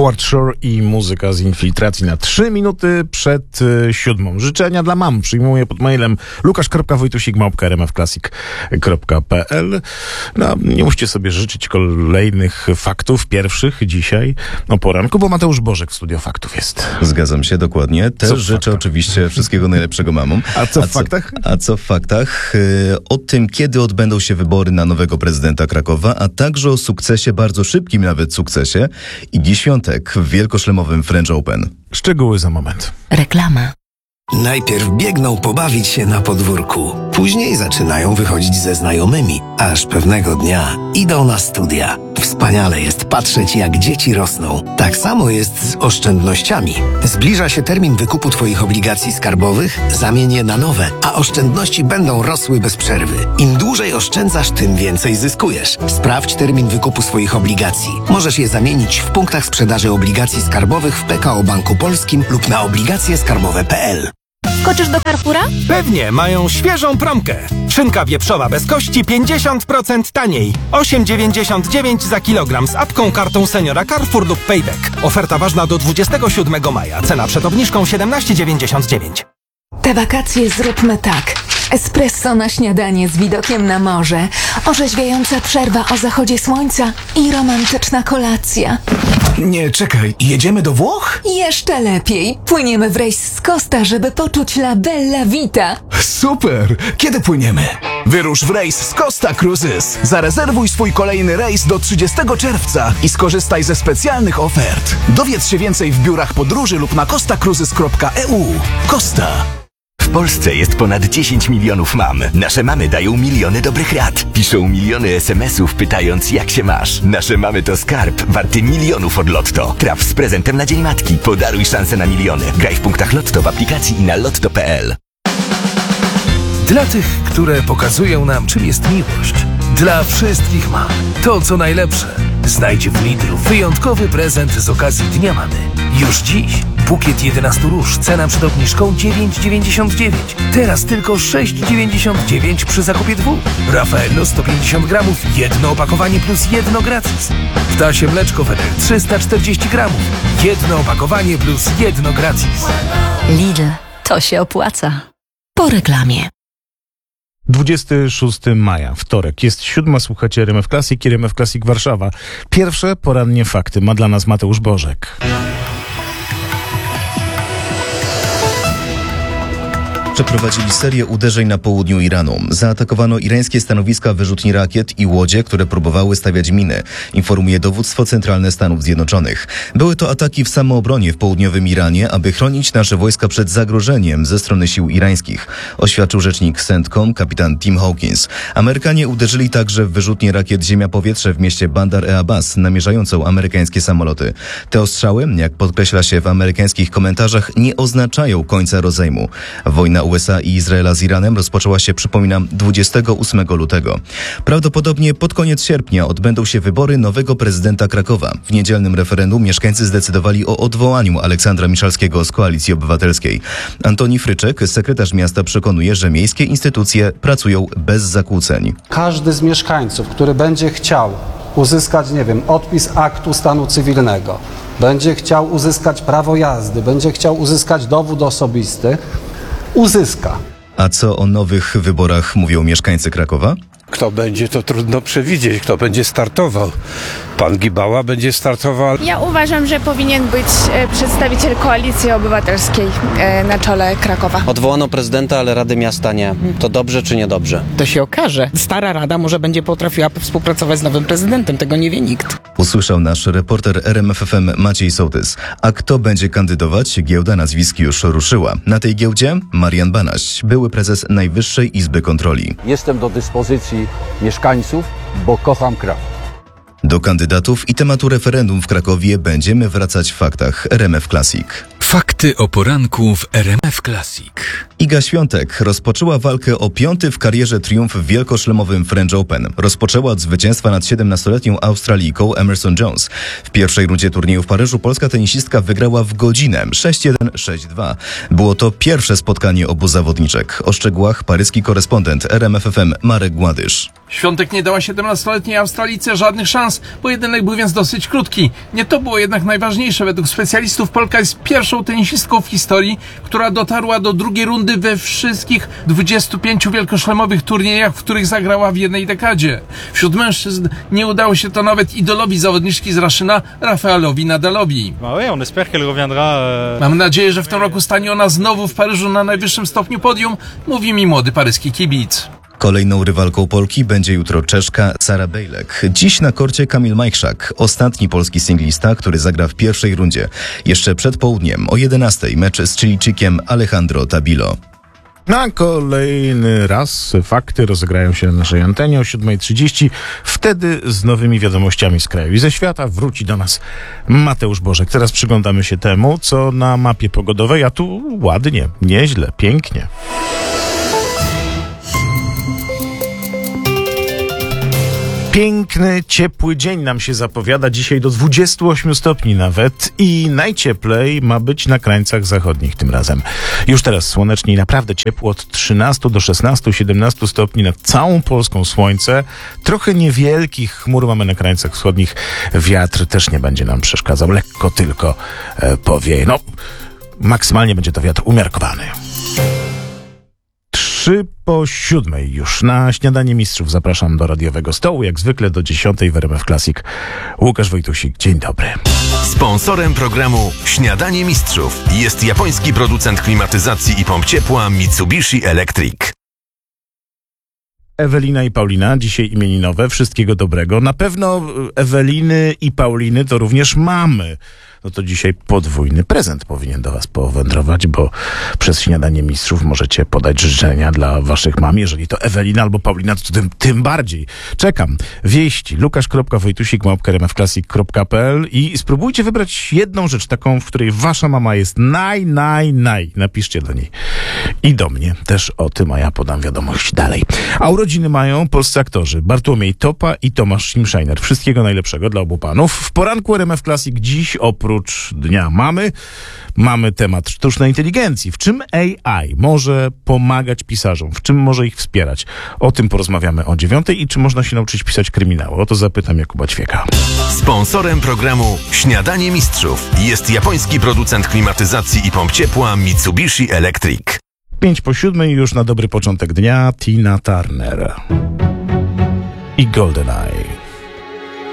Howard Shore i muzyka z Infiltracji na 3 minuty przed 7. Życzenia dla mam przyjmuję pod mailem lukasz.wojtusik@rmfclassic.pl. No, nie musicie sobie życzyć kolejnych faktów pierwszych dzisiaj o poranku, bo Mateusz Bożek w Studio Faktów jest. Zgadzam się, dokładnie. Też życzę oczywiście wszystkiego najlepszego mamom. A co w faktach? A co w faktach? O tym, kiedy odbędą się wybory na nowego prezydenta Krakowa, a także o sukcesie, bardzo szybkim nawet sukcesie i dziś świątek w wielkoszlemowym French Open. Szczegóły za moment. Reklama. Najpierw biegną pobawić się na podwórku, później zaczynają wychodzić ze znajomymi, aż pewnego dnia idą na studia. Wspaniale jest patrzeć, jak dzieci rosną. Tak samo jest z oszczędnościami. Zbliża się termin wykupu Twoich obligacji skarbowych, zamień je na nowe, a oszczędności będą rosły bez przerwy. Im dłużej oszczędzasz, tym więcej zyskujesz. Sprawdź termin wykupu swoich obligacji. Możesz je zamienić w punktach sprzedaży obligacji skarbowych w PKO Banku Polskim lub na obligacjeskarbowe.pl. Skoczysz do Carrefoura? Pewnie, mają świeżą promkę. Szynka wieprzowa bez kości 50% taniej. 8,99 za kilogram z apką, kartą seniora Carrefour lub Payback. Oferta ważna do 27 maja. Cena przed obniżką 17,99. Te wakacje zróbmy tak. Espresso na śniadanie z widokiem na morze, orzeźwiająca przerwa o zachodzie słońca i romantyczna kolacja. Nie, czekaj, jedziemy do Włoch? Jeszcze lepiej. Płyniemy w rejs z Costa, żeby poczuć la bella vita. Super! Kiedy płyniemy? Wyrusz w rejs z Costa Cruises. Zarezerwuj swój kolejny rejs do 30 czerwca i skorzystaj ze specjalnych ofert. Dowiedz się więcej w biurach podróży lub na costacruises.eu. Costa. W Polsce jest ponad 10 milionów mam. Nasze mamy dają miliony dobrych rad. Piszą miliony SMS-ów pytając, jak się masz. Nasze mamy to skarb warty milionów od Lotto. Traf z prezentem na Dzień Matki. Podaruj szansę na miliony. Graj w punktach Lotto w aplikacji i na lotto.pl. Dla tych, które pokazują nam, czym jest miłość. Dla wszystkich mam. To, co najlepsze. Znajdzie w Lidlu wyjątkowy prezent z okazji Dnia Mamy. Już dziś bukiet 11 róż, cena przed obniżką 9,99. Teraz tylko 6,99 przy zakupie 2. Raffaello 150 gramów, jedno opakowanie plus jedno gratis. Ptasie mleczko Wedel 340 gramów, jedno opakowanie plus jedno gratis. Lidl, to się opłaca. Po reklamie. 26 maja, wtorek. Jest 7. Słuchacie RMF Classic i RMF Classic Warszawa. Pierwsze porannie fakty ma dla nas Mateusz Bożek. Przeprowadzili serię uderzeń na południu Iranu. Zaatakowano irańskie stanowiska wyrzutni rakiet i łodzie, które próbowały stawiać miny, informuje Dowództwo Centralne Stanów Zjednoczonych. Były to ataki w samoobronie w południowym Iranie, aby chronić nasze wojska przed zagrożeniem ze strony sił irańskich, oświadczył rzecznik CENTCOM kapitan Tim Hawkins. Amerykanie uderzyli także w wyrzutnię rakiet ziemia-powietrze w mieście Bandar e-Abbas, namierzającą amerykańskie samoloty. Te ostrzały, jak podkreśla się w amerykańskich komentarzach, nie oznaczają końca rozejmu. Wojna USA i Izraela z Iranem rozpoczęła się, przypominam, 28 lutego. Prawdopodobnie pod koniec sierpnia odbędą się wybory nowego prezydenta Krakowa. W niedzielnym referendum mieszkańcy zdecydowali o odwołaniu Aleksandra Miszalskiego z Koalicji Obywatelskiej. Antoni Fryczek, sekretarz miasta, przekonuje, że miejskie instytucje pracują bez zakłóceń. Każdy z mieszkańców, który będzie chciał uzyskać, odpis aktu stanu cywilnego, będzie chciał uzyskać prawo jazdy, będzie chciał uzyskać dowód osobisty, uzyska. A co o nowych wyborach mówią mieszkańcy Krakowa? Kto będzie, to trudno przewidzieć. Kto będzie startował? Pan Gibała będzie startował. Ja uważam, że powinien być przedstawiciel Koalicji Obywatelskiej na czele Krakowa. Odwołano prezydenta, ale Rady Miasta nie. To dobrze czy niedobrze? To się okaże. Stara Rada może będzie potrafiła współpracować z nowym prezydentem. Tego nie wie nikt. Usłyszał nasz reporter RMF FM Maciej Sołtys. A kto będzie kandydować? Giełda nazwisk już ruszyła. Na tej giełdzie Marian Banaś, były prezes Najwyższej Izby Kontroli. Jestem do dyspozycji mieszkańców, bo kocham Kraków. Do kandydatów i tematu referendum w Krakowie będziemy wracać w faktach RMF Classic. Fakty o poranku w RMF Classic. Iga Świątek rozpoczęła walkę o 5. w karierze triumf w wielkoszlemowym French Open. Rozpoczęła od zwycięstwa nad 17-letnią Australijką Emerson Jones. W pierwszej rundzie turnieju w Paryżu polska tenisistka wygrała w godzinę 6-1, 6-2. Było to pierwsze spotkanie obu zawodniczek. O szczegółach paryski korespondent RMF FM Marek Gładysz. Świątek nie dała 17-letniej Australijce żadnych szans. Pojedynek był więc dosyć krótki. Nie to było jednak najważniejsze. Według specjalistów Polka jest pierwszą tenisistką w historii, która dotarła do drugiej rundy we wszystkich 25 wielkoszlemowych turniejach, w których zagrała w jednej dekadzie. Wśród mężczyzn nie udało się to nawet idolowi zawodniczki z Raszyna, Rafaelowi Nadalowi. Mam nadzieję, że w tym roku stanie ona znowu w Paryżu na najwyższym stopniu podium, mówi mi młody paryski kibic. Kolejną rywalką Polki będzie jutro Czeszka Sara Bejlek. Dziś na korcie Kamil Majchrzak, ostatni polski singlista, który zagra w pierwszej rundzie. Jeszcze przed południem o 11:00 mecz z Chilijczykiem Alejandro Tabilo. Na kolejny raz fakty rozegrają się na naszej antenie o 7:30. Wtedy z nowymi wiadomościami z kraju i ze świata wróci do nas Mateusz Bożek. Teraz przyglądamy się temu, co na mapie pogodowej, a tu ładnie, nieźle, pięknie. Piękny, ciepły dzień nam się zapowiada. Dzisiaj do 28 stopni nawet i najcieplej ma być na krańcach zachodnich tym razem. Już teraz słonecznie i naprawdę ciepło od 13 do 16, 17 stopni nad całą Polską słońce. Trochę niewielkich chmur mamy na krańcach wschodnich. Wiatr też nie będzie nam przeszkadzał. Lekko tylko powieje. No, maksymalnie będzie to wiatr umiarkowany. 6:03 już. Na śniadanie mistrzów zapraszam do radiowego stołu, jak zwykle do 10:00 w RMF Classic. Łukasz Wojtusik, dzień dobry. Sponsorem programu Śniadanie Mistrzów jest japoński producent klimatyzacji i pomp ciepła Mitsubishi Electric. Ewelina i Paulina, dzisiaj imieninowe, wszystkiego dobrego. Na pewno Eweliny i Pauliny to również mamy. No to dzisiaj podwójny prezent powinien do was powędrować, bo przez śniadanie mistrzów możecie podać życzenia dla waszych mam. Jeżeli to Ewelina albo Paulina, to tym bardziej. Czekam. Wieści lukasz.wojtusik@rmfclassic.pl i spróbujcie wybrać jedną rzecz, taką, w której wasza mama jest Napiszcie do niej. I do mnie też o tym, a ja podam wiadomość dalej. A urodziny mają polscy aktorzy Bartłomiej Topa i Tomasz Schimschreiner. Wszystkiego najlepszego dla obu panów. W poranku RMF Classic dziś oprócz Dnia mamy temat sztucznej inteligencji. W czym AI może pomagać pisarzom? W czym może ich wspierać? O tym porozmawiamy o 9:00 i czy można się nauczyć pisać kryminały? O to zapytam Jakuba Ćwieka. Sponsorem programu Śniadanie Mistrzów jest japoński producent klimatyzacji i pomp ciepła Mitsubishi Electric. 6:05 już na dobry początek dnia Tina Turner i GoldenEye.